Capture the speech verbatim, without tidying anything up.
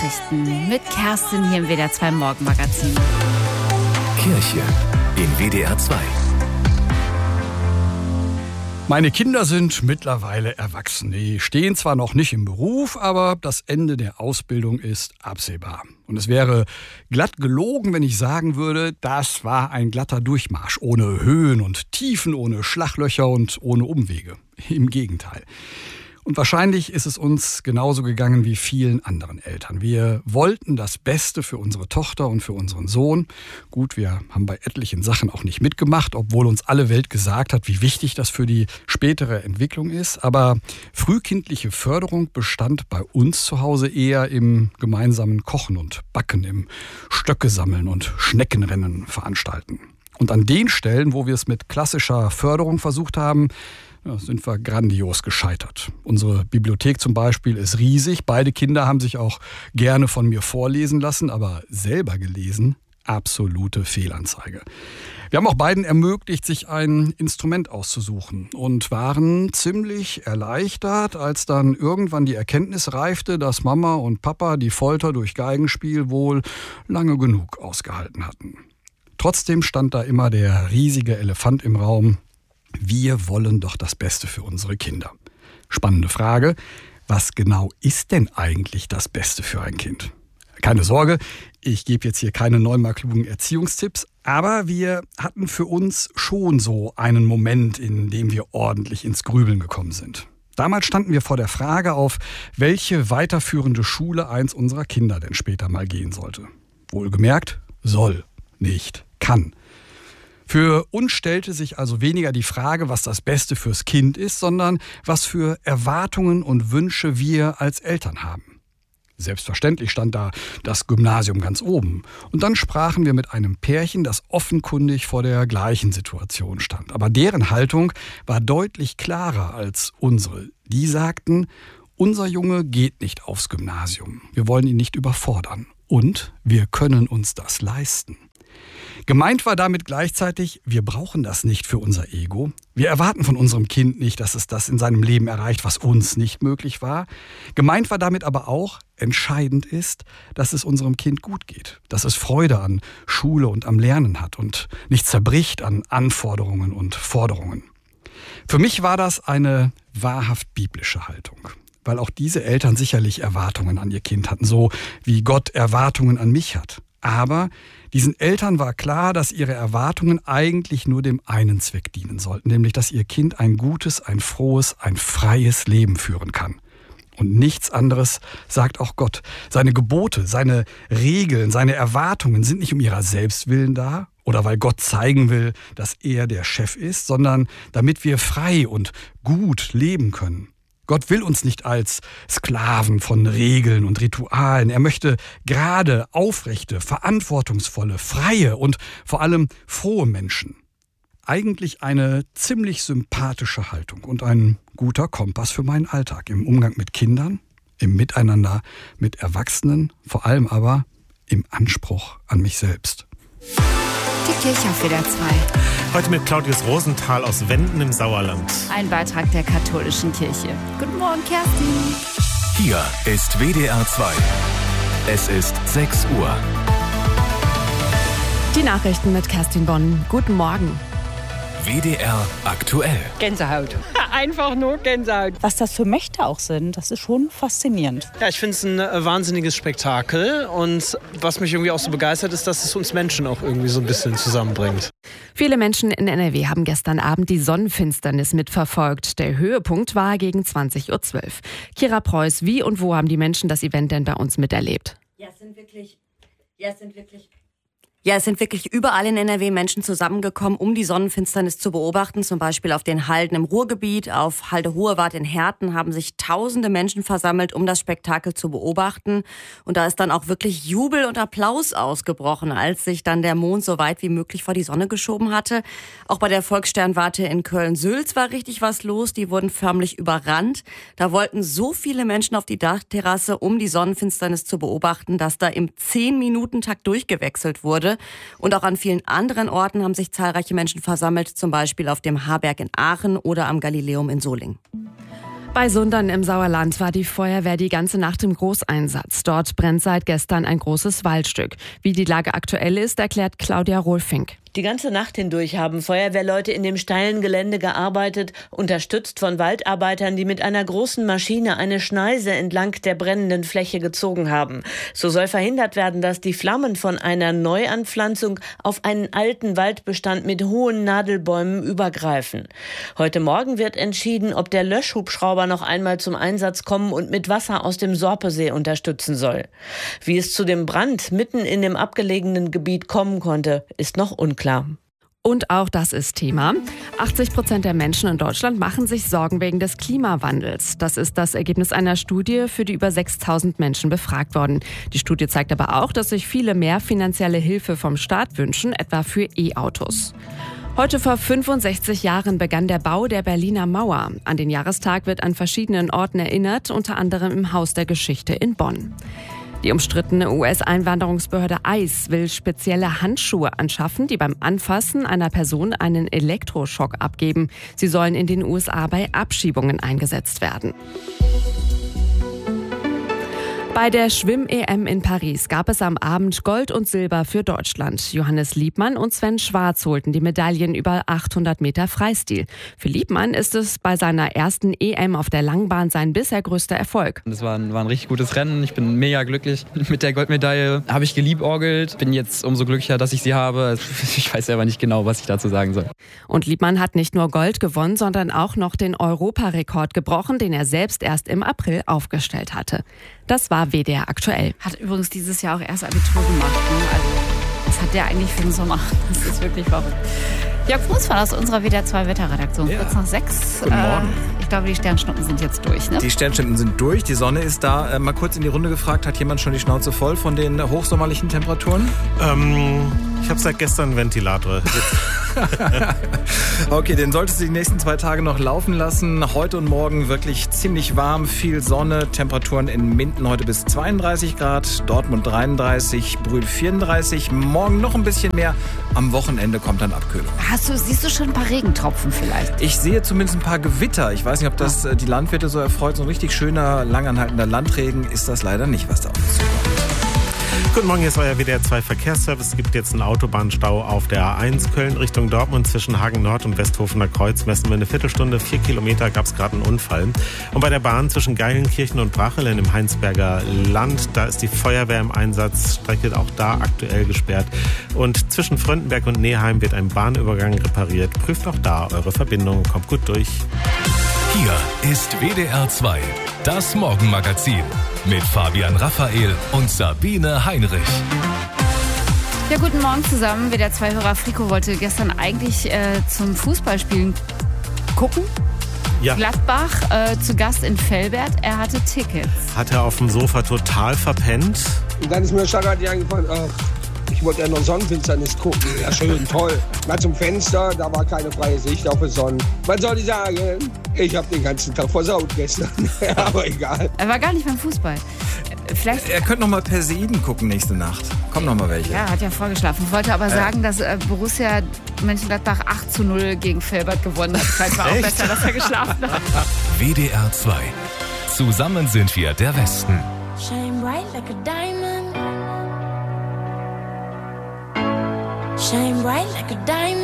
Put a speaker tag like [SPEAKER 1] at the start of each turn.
[SPEAKER 1] Nachrichten mit Kerstin hier im W D R zwei Morgenmagazin.
[SPEAKER 2] Kirche in W D R zwei.
[SPEAKER 3] Meine Kinder sind mittlerweile erwachsen. Die stehen zwar noch nicht im Beruf, aber das Ende der Ausbildung ist absehbar. Und es wäre glatt gelogen, wenn ich sagen würde, das war ein glatter Durchmarsch. Ohne Höhen und Tiefen, ohne Schlaglöcher und ohne Umwege. Im Gegenteil. Und wahrscheinlich ist es uns genauso gegangen wie vielen anderen Eltern. Wir wollten das Beste für unsere Tochter und für unseren Sohn. Gut, wir haben bei etlichen Sachen auch nicht mitgemacht, obwohl uns alle Welt gesagt hat, wie wichtig das für die spätere Entwicklung ist. Aber frühkindliche Förderung bestand bei uns zu Hause eher im gemeinsamen Kochen und Backen, im Stöcke sammeln und Schneckenrennen veranstalten. Und an den Stellen, wo wir es mit klassischer Förderung versucht haben, ja, sind wir grandios gescheitert. Unsere Bibliothek zum Beispiel ist riesig. Beide Kinder haben sich auch gerne von mir vorlesen lassen, aber selber gelesen, absolute Fehlanzeige. Wir haben auch beiden ermöglicht, sich ein Instrument auszusuchen und waren ziemlich erleichtert, als dann irgendwann die Erkenntnis reifte, dass Mama und Papa die Folter durch Geigenspiel wohl lange genug ausgehalten hatten. Trotzdem stand da immer der riesige Elefant im Raum. Wir wollen doch das Beste für unsere Kinder. Spannende Frage, was genau ist denn eigentlich das Beste für ein Kind? Keine Sorge, ich gebe jetzt hier keine neunmal klugen Erziehungstipps, aber wir hatten für uns schon so einen Moment, in dem wir ordentlich ins Grübeln gekommen sind. Damals standen wir vor der Frage, auf welche weiterführende Schule eins unserer Kinder denn später mal gehen sollte. Wohlgemerkt, soll, nicht kann. Für uns stellte sich also weniger die Frage, was das Beste fürs Kind ist, sondern was für Erwartungen und Wünsche wir als Eltern haben. Selbstverständlich stand da das Gymnasium ganz oben. Und dann sprachen wir mit einem Pärchen, das offenkundig vor der gleichen Situation stand. Aber deren Haltung war deutlich klarer als unsere. Die sagten, unser Junge geht nicht aufs Gymnasium. Wir wollen ihn nicht überfordern. Und wir können uns das leisten. Gemeint war damit gleichzeitig, wir brauchen das nicht für unser Ego. Wir erwarten von unserem Kind nicht, dass es das in seinem Leben erreicht, was uns nicht möglich war. Gemeint war damit aber auch, entscheidend ist, dass es unserem Kind gut geht. Dass es Freude an Schule und am Lernen hat und nicht zerbricht an Anforderungen und Forderungen. Für mich war das eine wahrhaft biblische Haltung. Weil auch diese Eltern sicherlich Erwartungen an ihr Kind hatten, so wie Gott Erwartungen an mich hat. Aber diesen Eltern war klar, dass ihre Erwartungen eigentlich nur dem einen Zweck dienen sollten, nämlich dass ihr Kind ein gutes, ein frohes, ein freies Leben führen kann. Und nichts anderes sagt auch Gott. Seine Gebote, seine Regeln, seine Erwartungen sind nicht um ihrer selbst willen da oder weil Gott zeigen will, dass er der Chef ist, sondern damit wir frei und gut leben können. Gott will uns nicht als Sklaven von Regeln und Ritualen. Er möchte gerade, aufrechte, verantwortungsvolle, freie und vor allem frohe Menschen. Eigentlich eine ziemlich sympathische Haltung und ein guter Kompass für meinen Alltag im Umgang mit Kindern, im Miteinander mit Erwachsenen, vor allem aber im Anspruch an mich selbst.
[SPEAKER 1] Die Kirche auf W D R zwei.
[SPEAKER 4] Heute mit Claudius Rosenthal aus Wenden im Sauerland.
[SPEAKER 1] Ein Beitrag der katholischen Kirche. Guten Morgen, Kerstin.
[SPEAKER 2] Hier ist W D R zwei. Es ist sechs Uhr.
[SPEAKER 5] Die Nachrichten mit Kerstin Bonn. Guten Morgen.
[SPEAKER 2] W D R aktuell.
[SPEAKER 6] Gänsehaut. Einfach nur Gänsehaut.
[SPEAKER 7] Was das für Mächte auch sind, das ist schon faszinierend.
[SPEAKER 8] Ja, ich finde es ein äh, wahnsinniges Spektakel. Und was mich irgendwie auch so begeistert, ist, dass es uns Menschen auch irgendwie so ein bisschen zusammenbringt.
[SPEAKER 5] Viele Menschen in N R W haben gestern Abend die Sonnenfinsternis mitverfolgt. Der Höhepunkt war gegen zwanzig Uhr zwölf. Kira Preuß, wie und wo haben die Menschen das Event denn bei uns miterlebt?
[SPEAKER 9] Ja, es sind wirklich... Ja, es sind wirklich... Ja, es sind wirklich überall in N R W Menschen zusammengekommen, um die Sonnenfinsternis zu beobachten. Zum Beispiel auf den Halden im Ruhrgebiet, auf Halde Hohewart in Herten haben sich tausende Menschen versammelt, um das Spektakel zu beobachten. Und da ist dann auch wirklich Jubel und Applaus ausgebrochen, als sich dann der Mond so weit wie möglich vor die Sonne geschoben hatte. Auch bei der Volkssternwarte in Köln-Sülz war richtig was los. Die wurden förmlich überrannt. Da wollten so viele Menschen auf die Dachterrasse, um die Sonnenfinsternis zu beobachten, dass da im zehn-Minuten-Takt durchgewechselt wurde. Und auch an vielen anderen Orten haben sich zahlreiche Menschen versammelt, zum Beispiel auf dem Harberg in Aachen oder am Galileum in Solingen.
[SPEAKER 5] Bei Sundern im Sauerland war die Feuerwehr die ganze Nacht im Großeinsatz. Dort brennt seit gestern ein großes Waldstück. Wie die Lage aktuell ist, erklärt Claudia Rohlfink.
[SPEAKER 10] Die ganze Nacht hindurch haben Feuerwehrleute in dem steilen Gelände gearbeitet, unterstützt von Waldarbeitern, die mit einer großen Maschine eine Schneise entlang der brennenden Fläche gezogen haben. So soll verhindert werden, dass die Flammen von einer Neuanpflanzung auf einen alten Waldbestand mit hohen Nadelbäumen übergreifen. Heute Morgen wird entschieden, ob der Löschhubschrauber noch einmal zum Einsatz kommen und mit Wasser aus dem Sorpesee unterstützen soll. Wie es zu dem Brand mitten in dem abgelegenen Gebiet kommen konnte, ist noch unklar.
[SPEAKER 5] Und auch das ist Thema. achtzig Prozent der Menschen in Deutschland machen sich Sorgen wegen des Klimawandels. Das ist das Ergebnis einer Studie, für die über sechstausend Menschen befragt wurden. Die Studie zeigt aber auch, dass sich viele mehr finanzielle Hilfe vom Staat wünschen, etwa für E-Autos. Heute vor fünfundsechzig Jahren begann der Bau der Berliner Mauer. An den Jahrestag wird an verschiedenen Orten erinnert, unter anderem im Haus der Geschichte in Bonn. Die umstrittene U S-Einwanderungsbehörde I C E will spezielle Handschuhe anschaffen, die beim Anfassen einer Person einen Elektroschock abgeben. Sie sollen in den U S A bei Abschiebungen eingesetzt werden. Bei der Schwimm-E M in Paris gab es am Abend Gold und Silber für Deutschland. Johannes Liebmann und Sven Schwarz holten die Medaillen über achthundert Meter Freistil. Für Liebmann ist es bei seiner ersten E M auf der Langbahn sein bisher größter Erfolg.
[SPEAKER 11] Das war ein, war ein richtig gutes Rennen. Ich bin mega glücklich mit der Goldmedaille. Habe ich geliebäugelt. Bin jetzt umso glücklicher, dass ich sie habe. Ich weiß selber nicht genau, was ich dazu sagen soll.
[SPEAKER 5] Und Liebmann hat nicht nur Gold gewonnen, sondern auch noch den Europarekord gebrochen, den er selbst erst im April aufgestellt hatte. Das war W D R aktuell.
[SPEAKER 1] Hat übrigens dieses Jahr auch erst Abitur gemacht. Ne? Also, was hat der eigentlich für einen Sommer? Das ist wirklich verrückt. Jörg Fußball aus unserer W D R zwei Wetterredaktion. Ja. Kurz nach sechs.
[SPEAKER 12] Guten Morgen.
[SPEAKER 1] Äh, ich glaube, die Sternschnuppen sind jetzt durch. Ne?
[SPEAKER 12] Die Sternschnuppen sind durch, die Sonne ist da. Äh, mal kurz in die Runde gefragt, hat jemand schon die Schnauze voll von den hochsommerlichen Temperaturen?
[SPEAKER 4] Ähm, ich habe seit gestern einen Ventilator.
[SPEAKER 12] Okay, den solltest du die nächsten zwei Tage noch laufen lassen. Heute und morgen wirklich ziemlich warm, viel Sonne. Temperaturen in Minden heute bis zweiunddreißig Grad, Dortmund dreiunddreißig, Brühl vierunddreißig. Morgen noch ein bisschen mehr. Am Wochenende kommt dann Abkühlung.
[SPEAKER 1] Hast du, siehst du schon ein paar Regentropfen vielleicht?
[SPEAKER 12] Ich sehe zumindest ein paar Gewitter. Ich weiß nicht, ob das die Landwirte so erfreut. So ein richtig schöner, langanhaltender Landregen ist das leider nicht, was da auf uns zukommt.
[SPEAKER 4] Guten Morgen, hier ist euer W D R zwei Verkehrsservice. Es gibt jetzt einen Autobahnstau auf der A eins Köln Richtung Dortmund zwischen Hagen Nord und Westhofener Kreuz. Messen wir eine Viertelstunde, vier Kilometer gab es gerade einen Unfall. Und bei der Bahn zwischen Geilenkirchen und Brachelen im Heinsberger Land, da ist die Feuerwehr im Einsatz, Strecke auch da aktuell gesperrt. Und zwischen Fröndenberg und Neheim wird ein Bahnübergang repariert. Prüft auch da eure Verbindung, kommt gut durch.
[SPEAKER 2] Hier ist W D R zwei, das Morgenmagazin mit Fabian Raphael und Sabine Heinrich.
[SPEAKER 1] Ja, guten Morgen zusammen. W D R zwei-Hörer Frico wollte gestern eigentlich äh, zum Fußballspielen gucken.
[SPEAKER 4] Ja.
[SPEAKER 1] Gladbach äh, zu Gast in Velbert. Er hatte Tickets.
[SPEAKER 4] Hat er auf dem Sofa total verpennt.
[SPEAKER 13] Und dann ist mir schlagartig eingefallen, ach, ich wollte ja noch Sonnenfinsternis gucken. Ja, schön, toll. Mal zum Fenster, da war keine freie Sicht auf die Sonne. Was soll ich sagen? Ich habe den ganzen Tag versaut gestern. Aber egal.
[SPEAKER 1] Er war gar nicht beim Fußball. Vielleicht
[SPEAKER 12] er könnte noch mal Perseiden gucken nächste Nacht. Kommen noch mal welche.
[SPEAKER 1] Ja, hat ja vorgeschlafen. Ich wollte aber äh. sagen, dass äh, Borussia Mönchengladbach acht zu null gegen Velbert gewonnen hat. Vielleicht war auch besser, dass er geschlafen hat.
[SPEAKER 2] W D R zwei. Zusammen sind wir der Westen.
[SPEAKER 14] Shine bright like a diamond. Shine bright like a diamond.